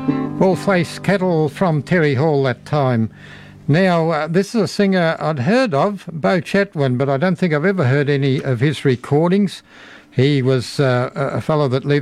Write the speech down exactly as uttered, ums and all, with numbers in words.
All Face Cattle from Terry Hall that time. Now, uh, this is a singer I'd heard of, Bo Chatwin, but I don't think I've ever heard any of his recordings. He was uh, a fellow that lived